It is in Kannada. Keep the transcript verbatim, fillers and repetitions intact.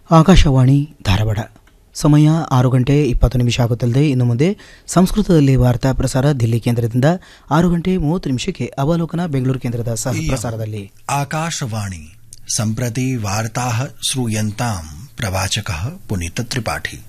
ಆಕಾಶವಾಣಿ ಧಾರವಾಡ. ಸಮಯ ಆರು ಗಂಟೆ ಇಪ್ಪತ್ತು ನಿಮಿಷ ಆಗುತ್ತಲ್ಲದೆ ಇನ್ನು ಮುಂದೆ ಸಂಸ್ಕೃತದಲ್ಲಿ ವಾರ್ತಾ ಪ್ರಸಾರ ದಿಲ್ಲಿ ಕೇಂದ್ರದಿಂದ ಆರು ಗಂಟೆ ಮೂವತ್ತು ನಿಮಿಷಕ್ಕೆ ಅವಲೋಕನ ಬೆಂಗಳೂರು ಕೇಂದ್ರದ ಸಹ ಪ್ರಸಾರದಲ್ಲಿ. ಆಕಾಶವಾಣಿ ಸಂಪ್ರತಿ ವಾರ್ತಾ ಶ್ರೂಯಂತಾಂ ಪ್ರವಾಚಕ ಪುನೀತ ತ್ರಿಪಾಠಿ.